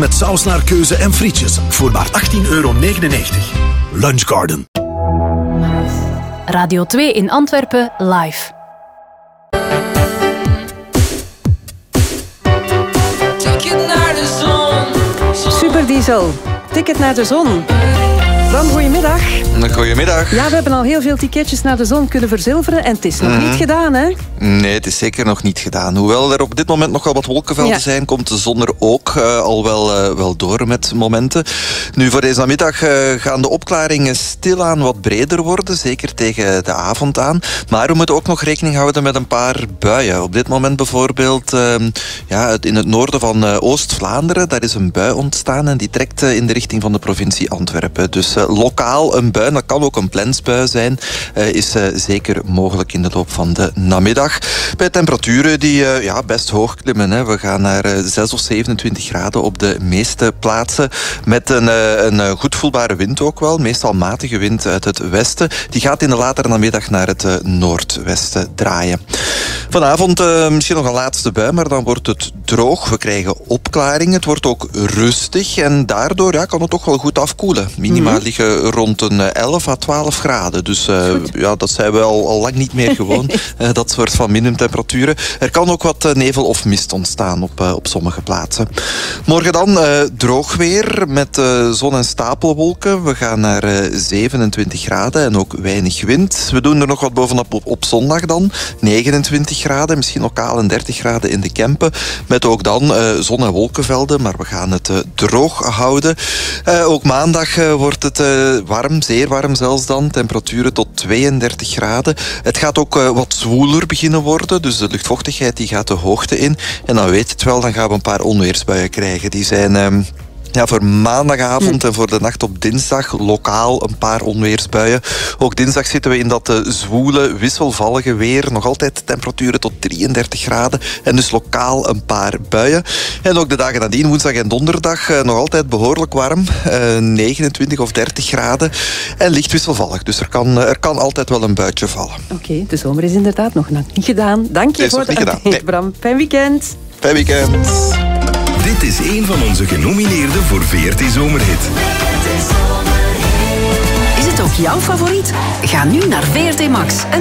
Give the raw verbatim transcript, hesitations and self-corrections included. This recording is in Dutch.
met saus naar keuze en frietjes voor maar achttien euro negenennegentig. Lunch Garden. Radio twee in Antwerpen live. Superdiesel, ticket naar de zon. Bram, goedemiddag. Goedemiddag. Ja, we hebben al heel veel ticketjes naar de zon kunnen verzilveren en het is nog mm-hmm. niet gedaan, hè? Nee, het is zeker nog niet gedaan. Hoewel er op dit moment nog wel wat wolkenvelden ja. zijn, komt de zon er ook uh, al wel, uh, wel door met momenten. Nu, voor deze namiddag uh, gaan de opklaringen stilaan wat breder worden, zeker tegen de avond aan. Maar we moeten ook nog rekening houden met een paar buien. Op dit moment bijvoorbeeld uh, ja, in het noorden van uh, Oost-Vlaanderen, daar is een bui ontstaan en die trekt uh, in de richting van de provincie Antwerpen. Dus uh, lokaal een bui, dat kan ook een plensbui zijn, uh, is uh, zeker mogelijk in de loop van de namiddag. Bij temperaturen die uh, ja, best hoog klimmen. Hè. We gaan naar uh, zes of zevenentwintig graden op de meeste plaatsen. Met een, uh, een uh, goed voelbare wind ook wel. Meestal matige wind uit het westen. Die gaat in de latere namiddag naar het uh, noordwesten draaien. Vanavond uh, misschien nog een laatste bui, maar dan wordt het droog. We krijgen opklaringen. Het wordt ook rustig en daardoor ja, kan het toch wel goed afkoelen. Minima mm-hmm. liggen rond een elf à twaalf graden. Dus uh, ja, dat zijn we al, al lang niet meer gewoon. uh, dat soort van minimumtemperaturen. Er kan ook wat nevel of mist ontstaan op, uh, op sommige plaatsen. Morgen dan uh, droog weer met uh, zon en stapelwolken. We gaan naar uh, zevenentwintig graden en ook weinig wind. We doen er nog wat bovenop op, op zondag dan. negenentwintig graden, misschien lokaal en dertig graden in de Kempen. Met ook dan uh, zon- en wolkenvelden, maar we gaan het uh, droog houden. Uh, ook maandag uh, wordt het uh, warm, zeer warm zelfs dan. Temperaturen tot tweeëndertig graden. Het gaat ook uh, wat zwoeler beginnen worden, dus de luchtvochtigheid die gaat de hoogte in. En dan weet je het wel, dan gaan we een paar onweersbuien krijgen. Die zijn... Um, Ja, voor maandagavond en voor de nacht op dinsdag lokaal een paar onweersbuien. Ook dinsdag zitten we in dat uh, zwoele, wisselvallige weer. Nog altijd temperaturen tot drieëndertig graden. En dus lokaal een paar buien. En ook de dagen nadien, woensdag en donderdag, uh, nog altijd behoorlijk warm. Uh, negenentwintig of dertig graden. En licht wisselvallig. Dus er kan, uh, er kan altijd wel een buitje vallen. Oké, okay, de zomer is inderdaad nog niet gedaan. Dank je is voor de update, nee. Bram. Fijn weekend. Fijn weekend. Dit is een van onze genomineerden voor V R T Zomerhit. Is het ook jouw favoriet? Ga nu naar V R T Max en